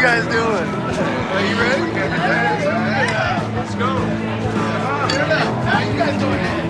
guys doing? Are you ready? Yeah. Let's go. How you guys doing?